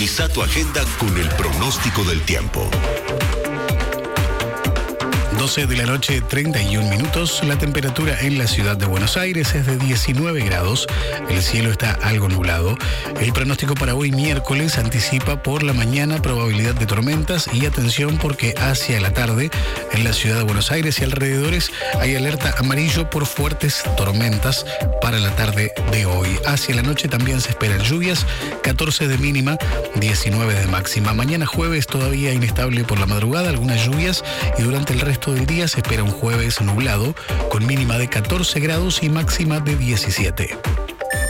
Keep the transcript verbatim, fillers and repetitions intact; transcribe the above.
Organiza tu agenda con el pronóstico del tiempo. doce de la noche, treinta y un minutos. La temperatura en la ciudad de Buenos Aires es de diecinueve grados. El cielo está algo nublado. El pronóstico para hoy miércoles anticipa por la mañana probabilidad de tormentas y atención porque hacia la tarde en la ciudad de Buenos Aires y alrededores hay alerta amarillo por fuertes tormentas para la tarde de hoy. Hacia la noche también se esperan lluvias, catorce de mínima, diecinueve de máxima. Mañana jueves todavía inestable por la madrugada, algunas lluvias y durante el resto del día se espera un jueves nublado con mínima de catorce grados y máxima de diecisiete.